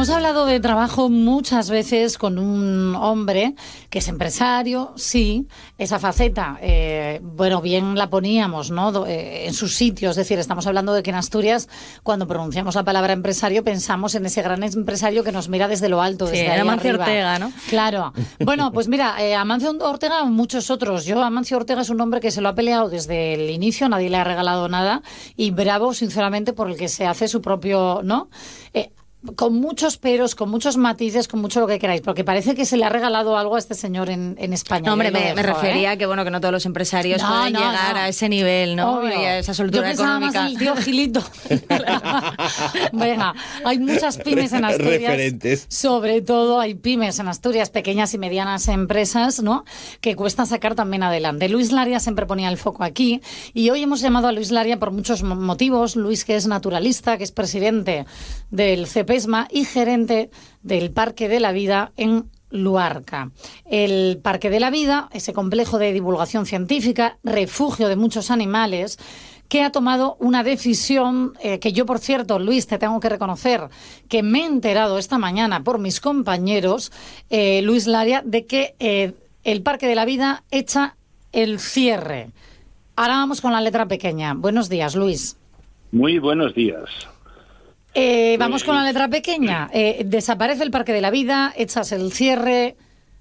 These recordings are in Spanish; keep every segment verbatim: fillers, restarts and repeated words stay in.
hemos hablado de trabajo muchas veces con un hombre que es empresario, sí, esa faceta, eh, bueno, bien la poníamos, ¿no? Eh, en su sitio, es decir, estamos hablando de que en Asturias, cuando pronunciamos la palabra empresario, pensamos en ese gran empresario que nos mira desde lo alto, sí, desde ahí Amancio arriba. Ortega, ¿no? Claro. Bueno, pues mira, eh, Amancio Ortega, muchos otros. Yo, Amancio Ortega es un hombre que se lo ha peleado desde el inicio, nadie le ha regalado nada, y bravo, sinceramente, por el que se hace su propio, ¿no? Eh, con muchos peros, con muchos matices, con mucho lo que queráis, porque parece que se le ha regalado algo a este señor en, en España. No, hombre, me, dejo, me refería ¿eh? a que, bueno, que no todos los empresarios no, pueden no, llegar no. a ese nivel, ¿no? Obvio. Y a esa soltura Yo pensaba económica. más en el tío Gilito. Venga, hay muchas pymes en Asturias. Referentes. Sobre todo hay pymes en Asturias, pequeñas y medianas empresas, ¿no? Que cuesta sacar también adelante. Luis Laria siempre ponía el foco aquí, y hoy hemos llamado a Luis Laria por muchos motivos. Luis, que es naturalista, que es presidente del CEPESMA y gerente del Parque de la Vida en Luarca. El Parque de la Vida, ese complejo de divulgación científica, refugio de muchos animales, que ha tomado una decisión eh, que yo, por cierto, Luis, te tengo que reconocer que me he enterado esta mañana por mis compañeros, eh, Luis Laria, de que eh, el Parque de la Vida echa el cierre. Ahora vamos con la letra pequeña. Buenos días, Luis. Muy buenos días. Eh, vamos con la letra pequeña. Eh, desaparece el Parque de la Vida, echas el cierre.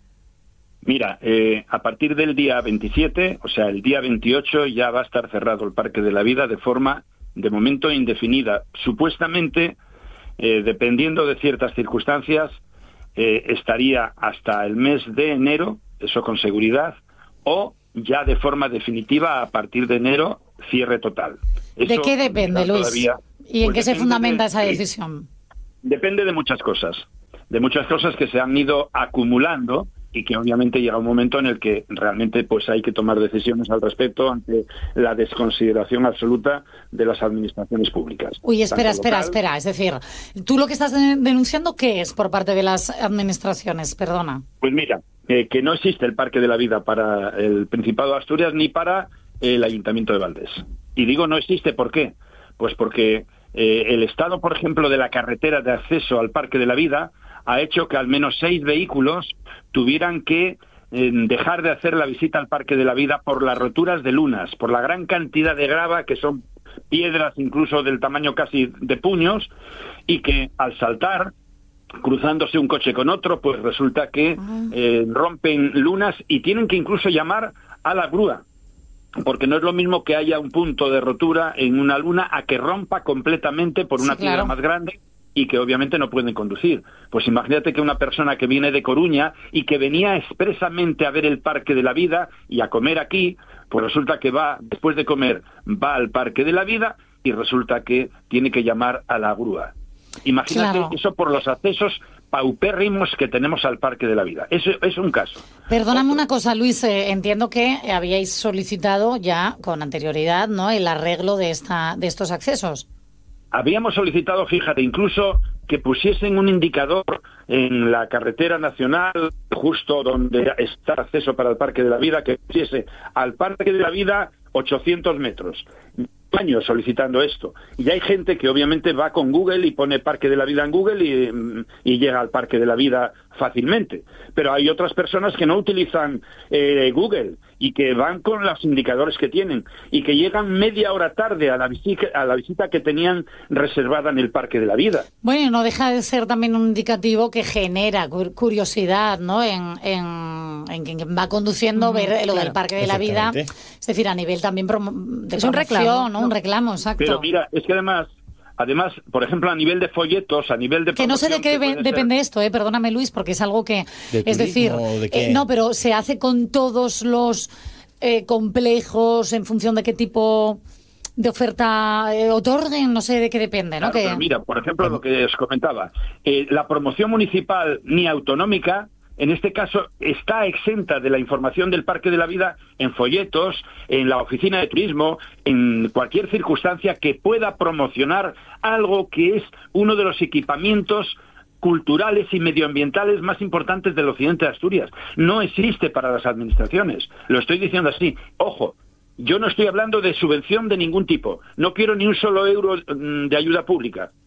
Mira, eh, a partir del día veintisiete, o sea, el día veintiocho, ya va a estar cerrado el Parque de la Vida de forma, de momento, indefinida. Supuestamente, eh, dependiendo de ciertas circunstancias, eh, estaría hasta el mes de enero, eso con seguridad, o ya de forma definitiva a partir de enero, cierre total. Eso ¿De qué depende, Luis? Todavía, ¿Y en pues qué se fundamenta de, esa decisión? Depende de muchas cosas, de muchas cosas que se han ido acumulando y que obviamente llega un momento en el que realmente pues hay que tomar decisiones al respecto ante la desconsideración absoluta de las administraciones públicas. Uy, espera, Tanto espera, local, espera. Es decir, ¿tú lo que estás denunciando qué es por parte de las administraciones? Perdona. Pues mira, eh, que no existe el Parque de la Vida para el Principado de Asturias ni para el Ayuntamiento de Valdés. Y digo no existe, ¿por qué? Pues porque eh, el estado, por ejemplo, de la carretera de acceso al Parque de la Vida ha hecho que al menos seis vehículos tuvieran que eh, dejar de hacer la visita al Parque de la Vida por las roturas de lunas, por la gran cantidad de grava, que son piedras incluso del tamaño casi de puños, y que al saltar, cruzándose un coche con otro, pues resulta que eh, rompen lunas y tienen que incluso llamar a la grúa. Porque no es lo mismo que haya un punto de rotura en una luna a que rompa completamente por una Sí, claro. piedra más grande y que obviamente no pueden conducir. Pues imagínate que una persona que viene de Coruña y que venía expresamente a ver el Parque de la Vida y a comer aquí, pues resulta que va, después de comer, va al Parque de la Vida y resulta que tiene que llamar a la grúa. Imagínate Claro. eso por los accesos paupérrimos que tenemos al Parque de la Vida. Eso es un caso. Perdóname Otro. una cosa, Luis. Eh, entiendo que habíais solicitado ya con anterioridad, ¿no?, el arreglo de esta de estos accesos. Habíamos solicitado, fíjate, incluso que pusiesen un indicador en la carretera nacional, justo donde está el acceso para el Parque de la Vida, que pusiese al Parque de la Vida ochocientos metros. Años solicitando esto. Y hay gente que obviamente va con Google y pone Parque de la Vida en Google y, y llega al Parque de la Vida fácilmente. Pero hay otras personas que no utilizan eh, Google y que van con los indicadores que tienen y que llegan media hora tarde a la visita, a la visita que tenían reservada en el Parque de la Vida. Bueno, no deja de ser también un indicativo que genera curiosidad, ¿no?, en, en, en quien va conduciendo, uh-huh, ver lo claro. del Parque de la Vida. Es decir, a nivel también promo- de es un reclamo, ¿no? Un reclamo, exacto. Pero mira, es que además... Además, por ejemplo, a nivel de folletos, a nivel de... Que no sé de qué debe, depende ser... esto, eh, perdóname, Luis, porque es algo que... ¿De es decir, ¿de qué? eh, no, pero se hace con todos los eh, complejos en función de qué tipo de oferta eh, otorguen, no sé de qué depende, ¿no? Claro, que... pero mira, por ejemplo, lo que os comentaba, eh, la promoción municipal ni autonómica, en este caso, está exenta de la información del Parque de la Vida en folletos, en la oficina de turismo, en cualquier circunstancia que pueda promocionar algo que es uno de los equipamientos culturales y medioambientales más importantes del occidente de Asturias. No existe para las administraciones. Lo estoy diciendo así. Ojo, yo no estoy hablando de subvención de ningún tipo. No quiero ni un solo euro de ayuda pública.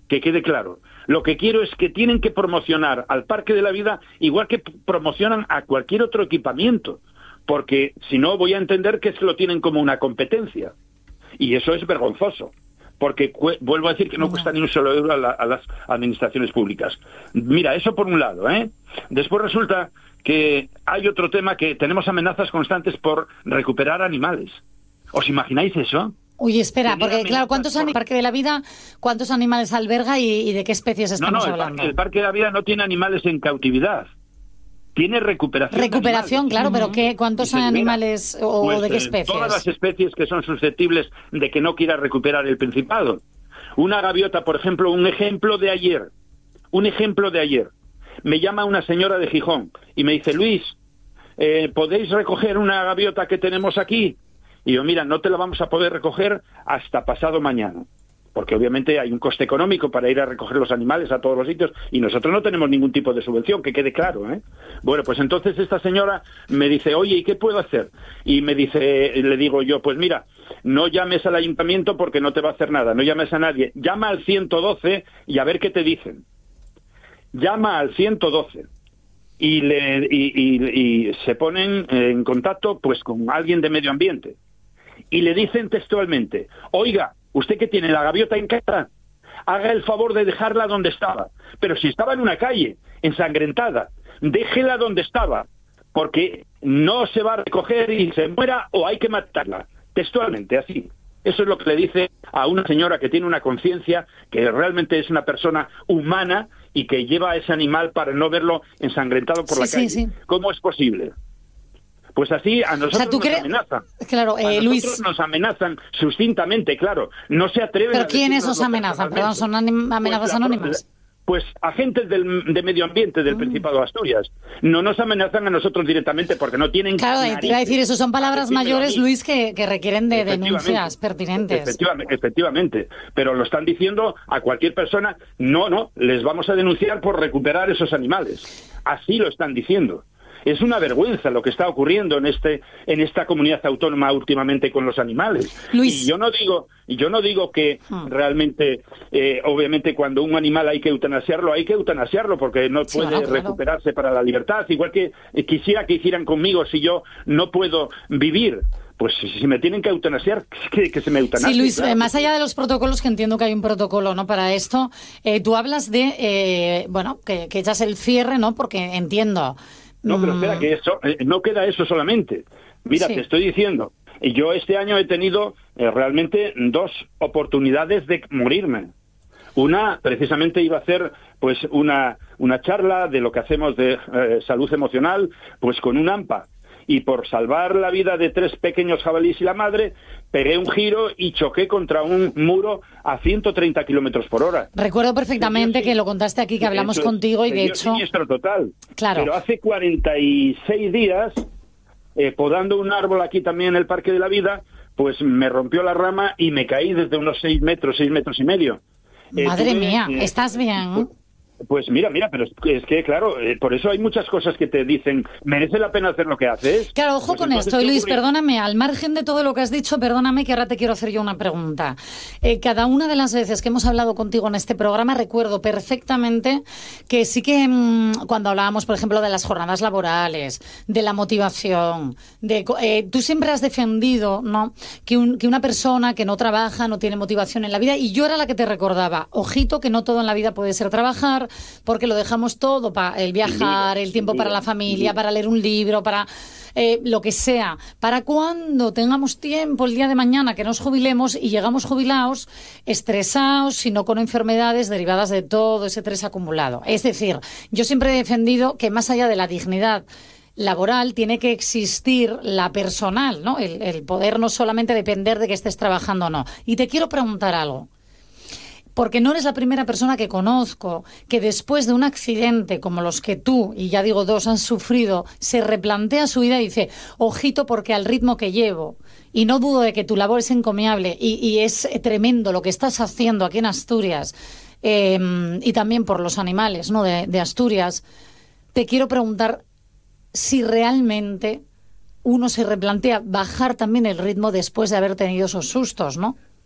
que quede claro. Lo que quiero es que tienen que promocionar al Parque de la Vida igual que promocionan a cualquier otro equipamiento, porque si no voy a entender que es que lo tienen como una competencia. Y eso es vergonzoso, porque vuelvo a decir que no cuesta ni un solo euro a, la, a las administraciones públicas. Mira, eso por un lado, ¿eh? Después resulta que hay otro tema, que tenemos amenazas constantes por recuperar animales. ¿Os imagináis eso? Uy, espera, porque claro, ¿cuántos por... Parque de la Vida, cuántos animales alberga y, y de qué especies estamos no, no, el hablando? Parque, el Parque de la Vida no tiene animales en cautividad. Tiene recuperación. Recuperación, claro, pero ¿qué, ¿cuántos Dices, animales mira, o pues, de qué especies? Todas las especies que son susceptibles de que no quiera recuperar el Principado. Una gaviota, por ejemplo, un ejemplo de ayer. Un ejemplo de ayer. Me llama una señora de Gijón y me dice, Luis, eh, ¿podéis recoger una gaviota que tenemos aquí? Y yo, mira, no te la vamos a poder recoger hasta pasado mañana, porque obviamente hay un coste económico para ir a recoger los animales a todos los sitios y nosotros no tenemos ningún tipo de subvención, que quede claro, ¿eh? Bueno, pues entonces esta señora me dice, oye, ¿y qué puedo hacer? Y me dice, le digo yo, pues mira, no llames al ayuntamiento porque no te va a hacer nada, no llames a nadie, llama al ciento doce y a ver qué te dicen. Llama al ciento doce. Y, le, y, y, y se ponen en contacto pues con alguien de medio ambiente. Y le dicen textualmente, oiga, usted que tiene la gaviota en casa, haga el favor de dejarla donde estaba. Pero si estaba en una calle, ensangrentada, déjela donde estaba, porque no se va a recoger y se muera o hay que matarla. Textualmente, así. Eso es lo que le dice a una señora que tiene una conciencia, que realmente es una persona humana y que lleva a ese animal para no verlo ensangrentado por sí, la calle. Sí, sí. ¿Cómo es posible? Pues así a nosotros o sea, nos cre... amenazan. Claro, eh, a Luis... nosotros nos amenazan sustintamente, claro. No se atreven ¿Pero a quiénes os amenazan? Perdón, ¿son anim... amenazas pues anónimas? La... Pues agentes del, de medio ambiente del mm. Principado de Asturias. No nos amenazan a nosotros directamente porque no tienen... Claro, te iba a decir, eso son palabras mayores, Luis, que, que requieren de denuncias pertinentes. Efectivamente, efectivamente, pero lo están diciendo a cualquier persona, no, no, les vamos a denunciar por recuperar esos animales. Así lo están diciendo. Es una vergüenza lo que está ocurriendo en este en esta comunidad autónoma últimamente con los animales. Luis. Y yo no digo yo no digo que hmm. realmente, eh, obviamente, cuando un animal hay que eutanasiarlo, hay que eutanasiarlo porque no puede sí, bueno, claro. recuperarse para la libertad. Igual que eh, quisiera que hicieran conmigo si yo no puedo vivir. Pues si me tienen que eutanasiar, que, que se me eutanasien. Sí, Luis, claro. eh, más allá de los protocolos, que entiendo que hay un protocolo, ¿no?, para esto, eh, tú hablas de, eh, bueno, que, que echas el cierre, ¿no?, porque entiendo... No, pero espera, que eso, eh, no queda eso solamente. Mira, sí. te estoy diciendo, yo este año he tenido eh, realmente dos oportunidades de morirme. Una, precisamente, iba a hacer pues una, una charla de lo que hacemos de eh, salud emocional, pues con un AMPA. Y por salvar la vida de tres pequeños jabalíes y la madre, pegué un giro y choqué contra un muro a ciento treinta kilómetros por hora. Recuerdo perfectamente que lo contaste aquí, que hablamos hecho, contigo y de hecho... siniestro total. Claro. Pero hace cuarenta y seis días, eh, podando un árbol aquí también en el Parque de la Vida, pues me rompió la rama y me caí desde unos seis metros, seis metros y medio. Madre eh, tuve, mía, eh, ¿estás bien? Pues mira, mira, pero es que, es que claro, eh, por eso hay muchas cosas que te dicen, ¿merece la pena hacer lo que haces? Claro, ojo pues con esto, y Luis, perdóname, al margen de todo lo que has dicho, perdóname que ahora te quiero hacer yo una pregunta. Eh, cada una de las veces que hemos hablado contigo en este programa, recuerdo perfectamente que sí que mmm, cuando hablábamos, por ejemplo, de las jornadas laborales, de la motivación, de eh, tú siempre has defendido, ¿no?, que, un, que una persona que no trabaja, no tiene motivación en la vida, y yo era la que te recordaba, ojito, que no todo en la vida puede ser trabajar, porque lo dejamos todo para el viajar, el tiempo para la familia, para leer un libro, para eh, lo que sea. Para cuando tengamos tiempo el día de mañana que nos jubilemos y llegamos jubilados, estresados, sino con enfermedades derivadas de todo ese estrés acumulado. Es decir, yo siempre he defendido que más allá de la dignidad laboral tiene que existir la personal, ¿no? El, el poder no solamente depender de que estés trabajando o no. Y te quiero preguntar algo. Porque no eres la primera persona que conozco que después de un accidente como los que tú, y ya digo dos, han sufrido, se replantea su vida y dice, ojito, porque al ritmo que llevo, y no dudo de que tu labor es encomiable y, y es tremendo lo que estás haciendo aquí en Asturias, eh, y también por los animales, ¿no?, de, de Asturias, te quiero preguntar si realmente uno se replantea bajar también el ritmo después de haber tenido esos sustos, ¿no?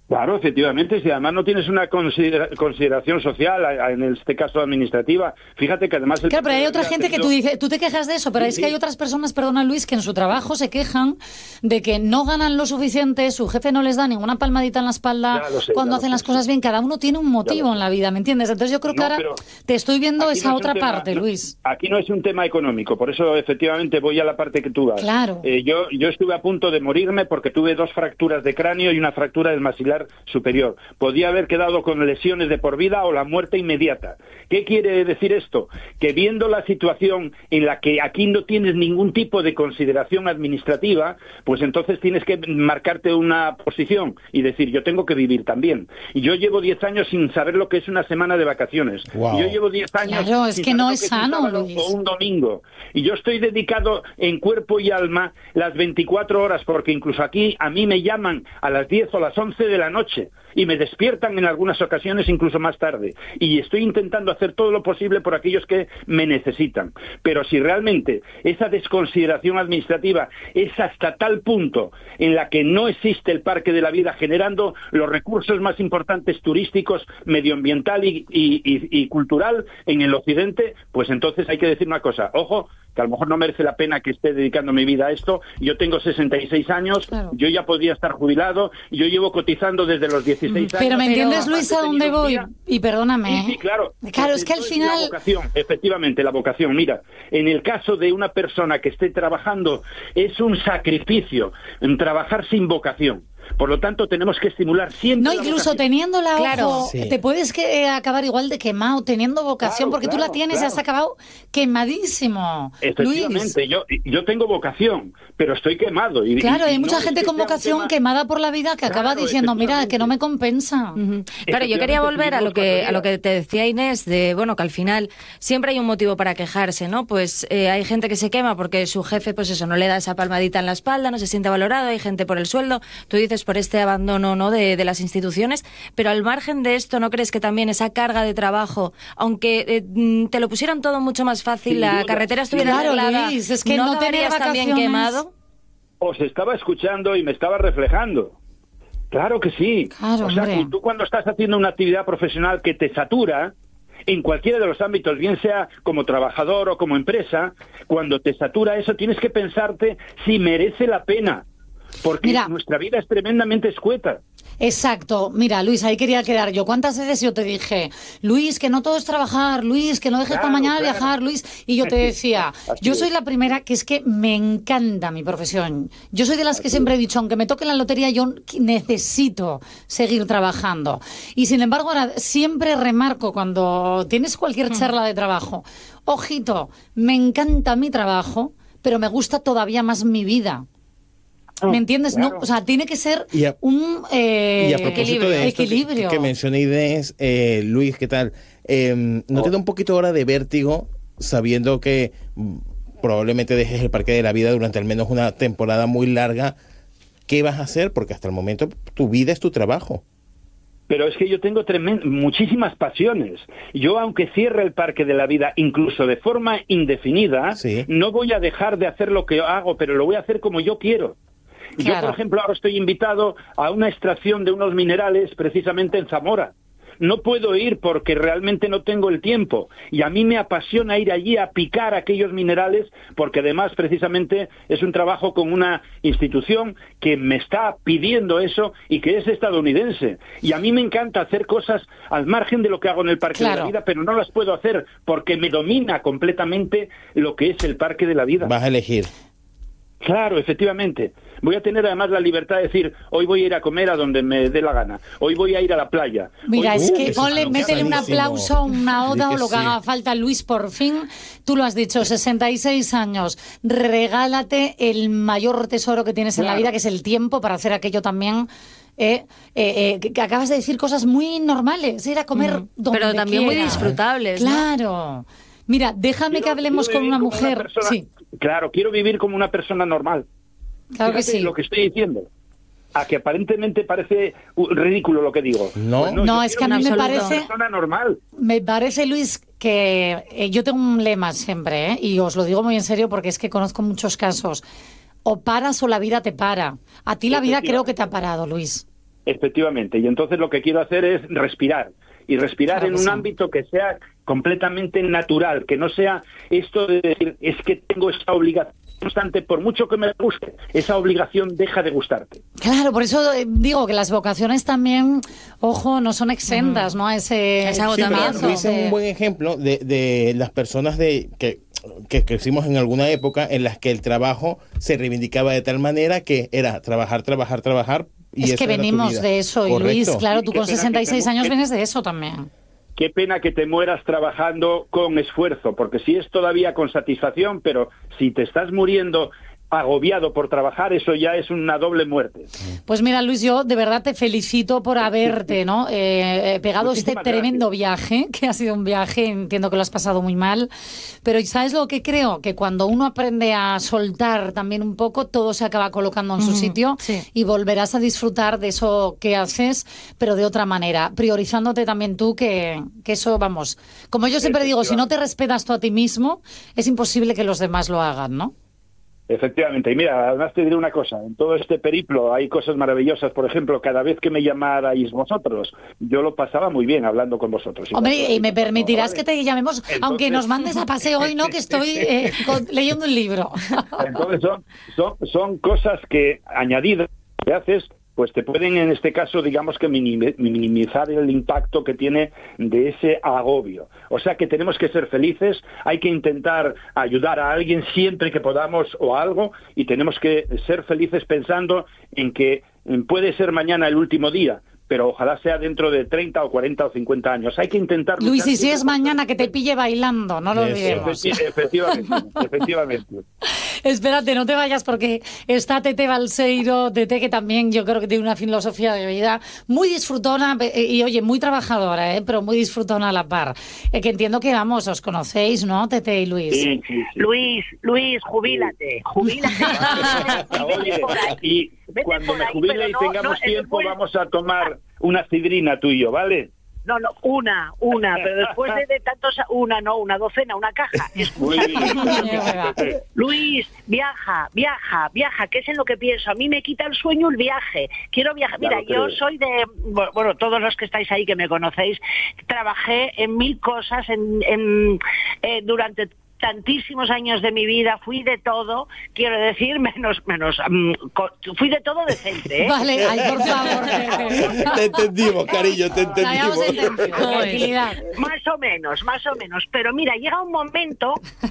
Claro, efectivamente, si además no tienes una considera consideración social, en este caso administrativa, fíjate que además... El claro, pero hay otra gente tenido... que tú dices, tú te quejas de eso, pero sí, es que sí. hay otras personas, perdona Luis, que en su trabajo se quejan de que no ganan lo suficiente, su jefe no les da ninguna palmadita en la espalda sé, cuando hacen las sé, cosas sí. bien, cada uno tiene un motivo en la vida, ¿me entiendes? Entonces yo creo que no, ahora te estoy viendo esa no otra tema, parte, no, Luis. Aquí no es un tema económico, por eso efectivamente voy a la parte que tú vas. Claro. Eh, yo, yo estuve a punto de morirme porque tuve dos fracturas de cráneo y una fractura del maxilar superior. Podía haber quedado con lesiones de por vida o la muerte inmediata. ¿Qué quiere decir esto? Que viendo la situación en la que aquí no tienes ningún tipo de consideración administrativa, pues entonces tienes que marcarte una posición y decir, yo tengo que vivir también. Y yo llevo diez años sin saber lo que es una semana de vacaciones. Wow. Y yo llevo diez años claro, es sin que saber no lo es que sano, es un Luis. o un domingo. Y yo estoy dedicado en cuerpo y alma las veinticuatro horas, porque incluso aquí a mí me llaman a las diez o las once de la noche y me despiertan en algunas ocasiones incluso más tarde. Y estoy intentando hacer todo lo posible por aquellos que me necesitan. Pero si realmente esa desconsideración administrativa es hasta tal punto en la que no existe el Parque de la Vida generando los recursos más importantes turísticos, medioambiental y, y, y, y cultural en el occidente, pues entonces hay que decir una cosa, ojo, que a lo mejor no merece la pena que esté dedicando mi vida a esto. Yo tengo sesenta y seis años, claro. yo ya podría estar jubilado, yo llevo cotizando desde los dieciséis años. Pero ¿me entiendes, Luis, a dónde voy? Y perdóname. Sí, sí, claro. Claro, es que al final... La vocación, efectivamente, la vocación. Mira, en el caso de una persona que esté trabajando, es un sacrificio en trabajar sin vocación. Por lo tanto, tenemos que estimular siempre. No, incluso la teniéndola, ojo, claro, sí. te puedes que, eh, acabar igual de quemado, teniendo vocación, claro, porque claro, tú la tienes claro. y has acabado quemadísimo. Efectivamente, Luis. yo yo tengo vocación, pero estoy quemado. Y, claro, y, hay y mucha no gente con vocación tema... quemada por la vida que claro, acaba diciendo, mira, que no me compensa. Uh-huh. Claro, yo quería volver a lo que a lo que te decía Inés, de bueno, que al final siempre hay un motivo para quejarse, ¿no? Pues eh, hay gente que se quema porque su jefe, pues eso, no le da esa palmadita en la espalda, no se siente valorado, hay gente por el sueldo, tú dices por este abandono no, no de, de las instituciones, pero al margen de esto, ¿no crees que también esa carga de trabajo, aunque eh, te lo pusieran todo mucho más fácil, sí, la carretera estuviera claro, arreglada, Luis, es que ¿no, no acabarías también quemado? Os estaba escuchando y me estaba reflejando. Claro que sí. Claro, o sea, hombre. tú cuando estás haciendo una actividad profesional que te satura, en cualquiera de los ámbitos, bien sea como trabajador o como empresa, cuando te satura eso, tienes que pensarte si merece la pena. Porque Mira, nuestra vida es tremendamente escueta. Exacto. Mira, Luis, ahí quería quedar yo. ¿Cuántas veces yo te dije, Luis, que no todo es trabajar, Luis, que no dejes claro, para mañana claro. viajar, Luis? Y yo te decía, yo soy la primera que es que me encanta mi profesión. Yo soy de las que siempre he dicho, aunque me toque la lotería, yo necesito seguir trabajando. Y sin embargo, ahora siempre remarco cuando tienes cualquier charla de trabajo, ojito, me encanta mi trabajo, pero me gusta todavía más mi vida. ¿Me entiendes? Claro. No, o sea, tiene que ser a, un eh, y a propósito de esto equilibrio. Que, que mencioné Inés, eh, Luis, ¿qué tal? Eh, ¿No oh. te da un poquito ahora de vértigo sabiendo que probablemente dejes el Parque de la Vida durante al menos una temporada muy larga? ¿Qué vas a hacer? Porque hasta el momento tu vida es tu trabajo. Pero es que yo tengo tremend- muchísimas pasiones. Yo, aunque cierre el Parque de la Vida, incluso de forma indefinida, sí. no voy a dejar de hacer lo que hago, pero lo voy a hacer como yo quiero. Claro. Yo, por ejemplo, ahora estoy invitado a una extracción de unos minerales precisamente en Zamora. No puedo ir porque realmente no tengo el tiempo. Y a mí me apasiona ir allí a picar aquellos minerales porque además precisamente es un trabajo con una institución que me está pidiendo eso y que es estadounidense. Y a mí me encanta hacer cosas al margen de lo que hago en el Parque claro. de la Vida, pero no las puedo hacer porque me domina completamente lo que es el Parque de la Vida. Vas a elegir. Claro, efectivamente. Voy a tener además la libertad de decir, hoy voy a ir a comer a donde me dé la gana, hoy voy a ir a la playa. Mira, hoy... es uh, que ponle, métele un aplauso, una oda o lo que sí. haga falta, Luis, por fin. Tú lo has dicho, sesenta y seis años. Regálate el mayor tesoro que tienes claro. en la vida, que es el tiempo para hacer aquello también. Eh, eh, eh, que acabas de decir cosas muy normales, ir a comer mm. donde Pero también quiera. Muy disfrutables. Claro. ¿no? Mira, déjame quiero, que hablemos con una mujer. Una persona, sí. Claro, quiero vivir como una persona normal. Claro Fíjate que sí. lo que estoy diciendo. A que aparentemente parece ridículo lo que digo. No, pues no, no es que a mí me parece... Una persona normal. Me parece, Luis, que eh, yo tengo un lema siempre, ¿eh? Y os lo digo muy en serio porque es que conozco muchos casos. O paras o la vida te para. A ti la vida creo que te ha parado, Luis. Efectivamente, y entonces lo que quiero hacer es respirar, y respirar Claro en que un sí. ámbito que sea completamente natural, que no sea esto de decir, es que tengo esta obligación constante, por mucho que me guste, esa obligación deja de gustarte. Claro, por eso eh, digo que las vocaciones también, ojo, no son exentas, ¿no? A ese Ese Sí, pero agotamiento. Luis es de- un buen ejemplo de, de las personas de que, que crecimos en alguna época en las que el trabajo se reivindicaba de tal manera que era trabajar, trabajar, trabajar. Y Es eso que era tu venimos vida. de eso, y Correcto. Luis, claro, tú Qué con pena que sesenta y seis te- años que- vienes de eso también. Qué pena que te mueras trabajando con esfuerzo, porque si es todavía con satisfacción, pero si te estás muriendo agobiado por trabajar, eso ya es una doble muerte. Pues mira, Luis, yo de verdad te felicito por haberte, ¿no? eh, pegado este Muchísimas tremendo viaje, que ha sido un viaje, entiendo que lo has pasado muy mal, pero ¿sabes lo que creo? Que cuando uno aprende a soltar también un poco, todo se acaba colocando en su Ujú, sitio sí. y volverás a disfrutar de eso que haces, pero de otra manera, priorizándote también tú, que, que eso, vamos, como yo siempre digo, si no te respetas tú a ti mismo, es imposible que los demás lo hagan, ¿no? Efectivamente, y mira, además te diré una cosa, en todo este periplo hay cosas maravillosas, por ejemplo, cada vez que me llamarais vosotros, yo lo pasaba muy bien hablando con vosotros. Hombre, y me permitirás ¿vale? que te llamemos, Entonces- aunque nos mandes a paseo hoy, ¿no? Que estoy eh, con- leyendo un libro. Entonces son, son, son cosas que añadidas que haces, pues te pueden en este caso, digamos que minimi- minimizar el impacto que tiene de ese agobio. O sea que tenemos que ser felices, hay que intentar ayudar a alguien siempre que podamos o algo, y tenemos que ser felices pensando en que mm, puede ser mañana el último día, pero ojalá sea dentro de treinta o cuarenta o cincuenta años. Hay que intentar... Luis, luchar y si siempre es por- mañana que te pille bailando, no lo Eso. olvidemos. Efecti- efectivamente, efectivamente. Espérate, no te vayas porque está Tete Balseiro, Tete que también yo creo que tiene una filosofía de vida muy disfrutona eh, y oye, muy trabajadora, eh, pero muy disfrutona a la par. Eh, que entiendo que, vamos, os conocéis, ¿no, Tete y Luis? Sí, sí, sí. Luis, Luis, jubílate, jubílate. Oye, y Vete cuando por me ahí, jubile pero y no, tengamos no, es tiempo, después- vamos a tomar una sidrina tú y yo, ¿vale? No, no, una, una, pero después de, de tantos, una, no, una docena, una caja. Muy bien. Es verdad. Luis, viaja, viaja, viaja, que es en lo que pienso. A mí me quita el sueño el viaje. Quiero viajar. Mira, Claro, yo creo. soy de, bueno, todos los que estáis ahí que me conocéis, trabajé en mil cosas en, en eh, durante tantísimos años de mi vida, fui de todo, quiero decir, menos, menos, um, co- fui de todo decente, ¿eh? Vale, ay, por favor, Tete. Te entendimos, cariño, te La hayamos entendimos. entendido, tranquilidad. Más o menos, más o menos. Pero mira, llega un momento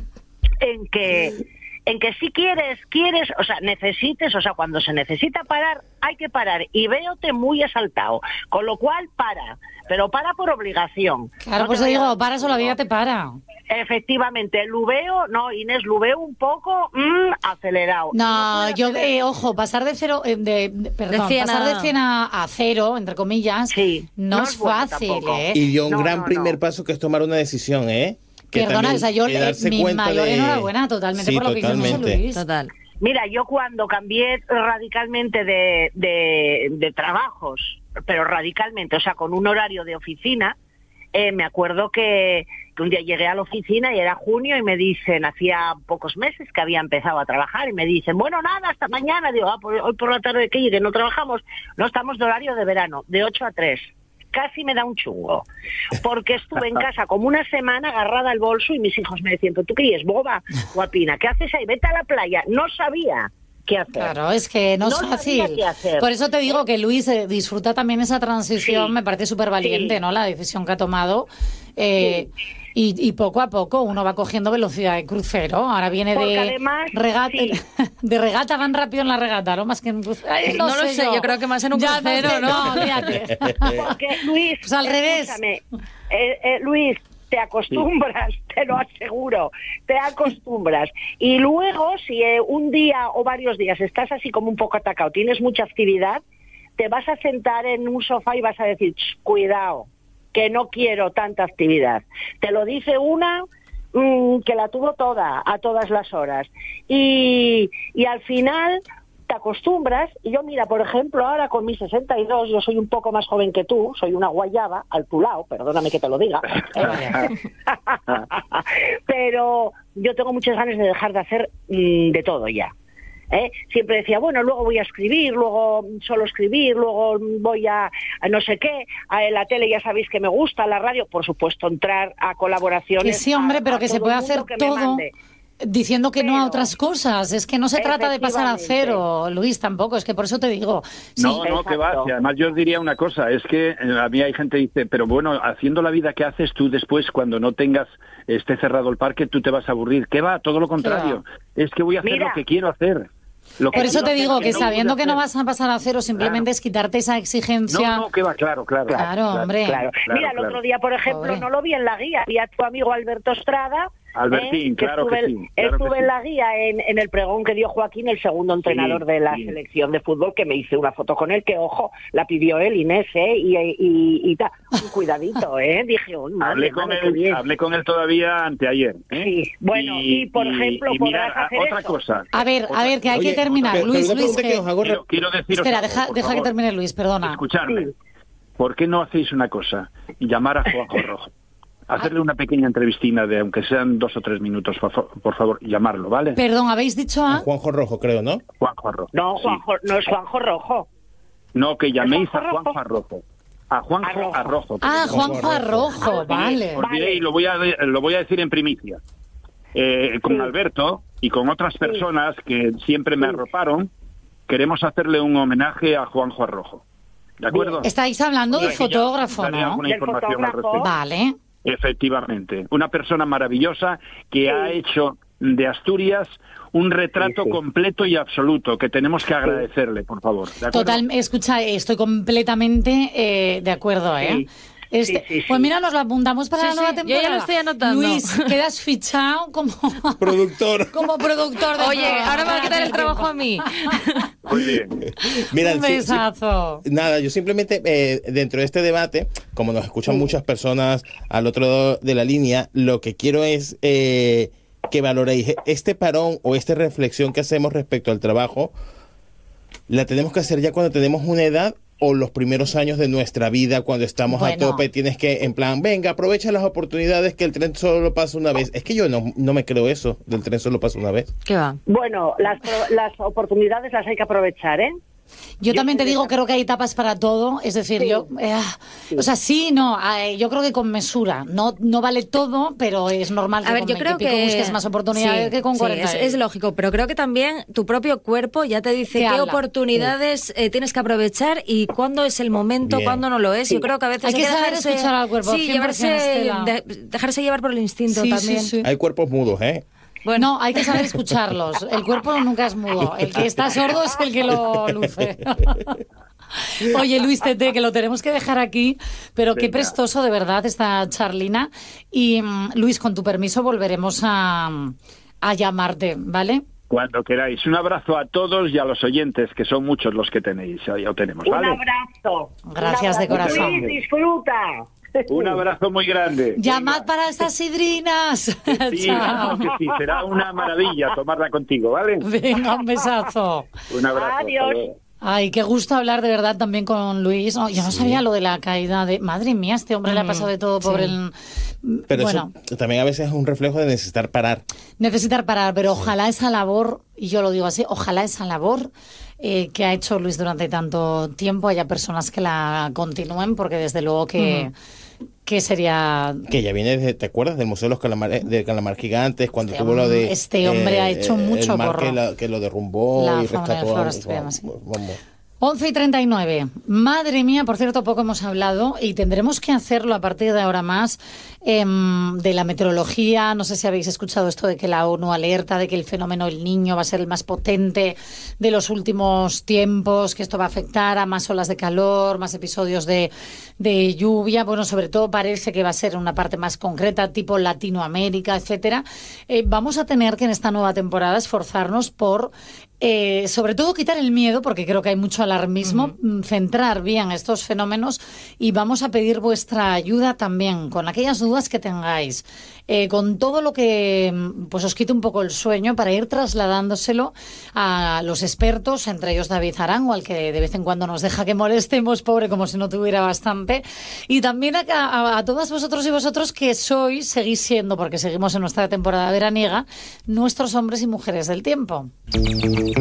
en que en que si quieres, quieres, o sea, necesites, o sea, cuando se necesita parar, hay que parar. Y véote muy exaltado. Con lo cual, para. Pero para por obligación. Claro, No pues te te vayas digo, a- para eso la vida te para. Efectivamente, lubeo, no, Inés, lubeo un poco mm, acelerado. No, puede yo, hacer- eh, ojo, pasar de cero, eh, de, de- perdón, cien pasar a- de cien a, a cero, entre comillas, Sí, no, no es es bueno fácil, tampoco. ¿eh? Y dio un No, gran no, primer no. paso que es tomar una decisión, ¿eh? Que Perdona, también o sea, yo, de eh, darse mi cuenta mayor de- enhorabuena totalmente Sí, por lo que hizo José totalmente. Luis. Total. Mira, yo cuando cambié radicalmente de, de, de trabajos, pero radicalmente, o sea, con un horario de oficina, eh, me acuerdo que, que un día llegué a la oficina y era junio y me dicen, hacía pocos meses que había empezado a trabajar, y me dicen, bueno, nada, hasta mañana. Digo, ah, pues hoy por la tarde que llegue, no trabajamos, no estamos de horario de verano, de ocho a tres. Casi me da un chungo, porque estuve en casa como una semana agarrada al bolso y mis hijos me decían, ¿pero tú qué es, boba, guapina? ¿Qué haces ahí? Vete a la playa. No sabía qué hacer. Claro, es que no, No es sabía fácil. qué hacer. Por eso te digo que Luis eh, disfruta también esa transición, Sí. me parece súper valiente, Sí. ¿no? La decisión que ha tomado. Eh, y, y poco a poco uno va cogiendo velocidad de crucero. Ahora viene Porque de además, regata, sí. de regata, van rápido en la regata, ¿no? Más que en un crucero. Ay, No lo sé, yo creo que más en un Ya crucero, sé, ¿no? fíjate. Porque, Luis, Pues al revés. escúchame, eh, eh, Luis, te acostumbras, te lo aseguro, te acostumbras. Y luego, si eh, un día o varios días estás así como un poco atacado, tienes mucha actividad, te vas a sentar en un sofá y vas a decir, "Ch, cuidado, que no quiero tanta actividad". Te lo dice una mm, que la tuvo toda, a todas las horas. Y, y al final te acostumbras, y yo mira, por ejemplo, ahora con mis sesenta y dos, yo soy un poco más joven que tú, soy una guayaba, al tu lado, perdóname que te lo diga, pero yo tengo muchas ganas de dejar de hacer mm, de todo ya. ¿eh? Siempre decía, bueno, luego voy a escribir, luego solo escribir, luego voy a, a no sé qué, a la tele ya sabéis que me gusta, la radio, por supuesto, entrar a colaboraciones. Que sí, hombre, a, pero a que se puede hacer todo diciendo que pero, no a otras cosas. Es que no se trata de pasar a cero, Luis, tampoco. Es que por eso te digo. Sí. No, no, que va. Si además yo os diría una cosa, es que eh, a mí hay gente que dice, pero bueno, haciendo la vida que haces tú después, cuando no tengas, esté cerrado el parque, tú te vas a aburrir. ¿Qué va? Todo lo contrario. Es que voy a hacer Mira, lo que quiero hacer. Lo que por eso te digo que, que no sabiendo que no vas a pasar a cero, simplemente claro. es quitarte esa exigencia. No, no, que va, claro, claro. Claro, claro hombre. Claro. Claro, Mira, el claro. otro día, por ejemplo, Pobre. no lo vi en la guía, vi a tu amigo Alberto Estrada. Albertín, ¿eh? claro que estuve, que sí. Claro estuve que en sí. la guía en, en el pregón que dio Joaquín, el segundo entrenador sí, de la sí. selección de fútbol, que me hice una foto con él, que ojo, la pidió él, Inés, ¿eh? Y, y, y ta, un cuidadito, ¿eh? Dije, oh, madre, hablé, con madre, él, hablé con él todavía anteayer. ¿eh? Sí, bueno, y, y por ejemplo, y, y podrás mira, hacer otra eso. cosa. A ver, a ver, que hay Oye, que terminar. pero, Luis, pero Luis, que que... os hago... quiero, quiero deciros Espera, algo, deja, por deja favor. que termine Luis, perdona. Escuchadme. Sí. ¿Por qué no hacéis una cosa? Llamar a Juanjo Rojo. Hacerle una pequeña entrevistina de, aunque sean dos o tres minutos, por, fa- por favor, llamarlo, ¿vale? Perdón, habéis dicho A a... Juanjo Rojo, creo, ¿no? Juanjo Rojo. No, sí. Juanjo, no es Juanjo Rojo. No, que llaméis ¿Es a Juanjo Juanjo Rojo. A Juanjo Arrojo. Arrojo. Ah, Juanjo Juanjo Arrojo, Os diré- vale. os diré, y lo voy a, de- lo voy a decir en primicia. Eh, con Sí. Alberto y con otras personas que siempre me Sí. arroparon, queremos hacerle un homenaje a Juanjo Arrojo. ¿De acuerdo? Estáis hablando del Oye, que ya fotógrafo, daré ¿no? alguna Del información al fotógrafo. respecto. Vale. Efectivamente. Una persona maravillosa que Sí. ha hecho de Asturias un retrato Sí, sí. completo y absoluto que tenemos que agradecerle, por favor. ¿De acuerdo? Total, escucha, estoy completamente eh, de acuerdo, ¿eh? Sí. Este, Sí, sí, sí. Pues mira, nos lo apuntamos para Sí, la nueva sí, yo temporada. ya lo estoy anotando. Luis, quedas fichado como, Productor. como productor de Oye, programa. ahora me va a quitar el trabajo a mí. Muy bien. Mira, Un sí, sí, besazo. nada, yo simplemente, eh, dentro de este debate, como nos escuchan muchas personas al otro lado de la línea, lo que quiero es eh, que valoréis este parón o esta reflexión que hacemos respecto al trabajo. ¿La tenemos que hacer ya cuando tenemos una edad o los primeros años de nuestra vida, cuando estamos Bueno. a tope? Tienes que, en plan, venga, aprovecha las oportunidades, que el tren solo pasa una vez. Es que yo no, no me creo eso, del tren solo pasa una vez. ¿Qué va? Bueno, las, pro- las oportunidades las hay que aprovechar, ¿eh? Yo, Yo también te soy de digo, esas- creo que hay etapas para todo. Es decir, Sí. yo... eh, o sea, sí, no, eh, yo creo que con mesura. No no vale todo, pero es normal que A ver, con yo veinte creo y pico que busques más oportunidades sí, que con sí, cuarenta. es, es lógico, pero creo que también tu propio cuerpo ya te dice Te qué habla. oportunidades eh, tienes que aprovechar y cuándo es el momento, Bien. cuándo no lo es. Yo creo que a veces Hay que saber dejarse, escuchar al cuerpo, sí, cien por ciento, llevarse, Estela. de- dejarse llevar por el instinto Sí, también. sí, sí. Hay cuerpos mudos, ¿eh? Bueno, no, hay que saber escucharlos. El cuerpo nunca es mudo. El que está sordo es el que lo luce. Oye, Luis Tete, que lo tenemos que dejar aquí, pero qué Venga. prestoso de verdad esta charlina. Y mm, Luis, con tu permiso, volveremos a, a llamarte, ¿vale? Cuando queráis. Un abrazo a todos y a los oyentes, que son muchos los que tenéis. Ya lo tenemos, ¿vale? Un abrazo. Gracias Un de abrazo. corazón. Luis, disfruta. Un abrazo muy grande. Llamad para estas sidrinas. Sí, Chao. claro que sí, será una maravilla tomarla contigo, ¿vale? Venga, un besazo. Un abrazo. Adiós. hasta luego. Ay, qué gusto hablar de verdad también con Luis. No, yo no sabía lo de la caída de... Madre mía, este hombre le ha pasado de todo, pobre. el- Pero Bueno, eso también a veces es un reflejo de necesitar parar. necesitar parar, pero ojalá esa labor, y yo lo digo así, ojalá esa labor eh, que ha hecho Luis durante tanto tiempo haya personas que la continúen, porque desde luego que, que sería... Que ya viene desde, ¿te acuerdas? Del Museo de los Calamar, del Calamar Gigantes, cuando Este tuvo lo de... este hombre ha hecho mucho el mar por que, la- que lo derrumbó la y fauna y rescató flora a... asturiana, sí. Vamos. once y treinta y nueve. Madre mía, por cierto, poco hemos hablado y tendremos que hacerlo a partir de ahora más em, de la meteorología. No sé si habéis escuchado esto de que la ONU alerta de que el fenómeno El Niño va a ser el más potente de los últimos tiempos, que esto va a afectar a más olas de calor, más episodios de, de lluvia. Bueno, sobre todo parece que va a ser una parte más concreta, tipo Latinoamérica, etcétera. Eh, vamos a tener que en esta nueva temporada esforzarnos por Eh, sobre todo quitar el miedo, porque creo que hay mucho alarmismo, uh-huh. centrar bien estos fenómenos y vamos a pedir vuestra ayuda también con aquellas dudas que tengáis, eh, con todo lo que pues os quite un poco el sueño para ir trasladándoselo a los expertos, entre ellos David Arango, al que de vez en cuando nos deja que molestemos, pobre, como si no tuviera bastante, y también a, a, a todas vosotros y vosotros que sois, seguís siendo, porque seguimos en nuestra temporada veraniega, nuestros hombres y mujeres del tiempo.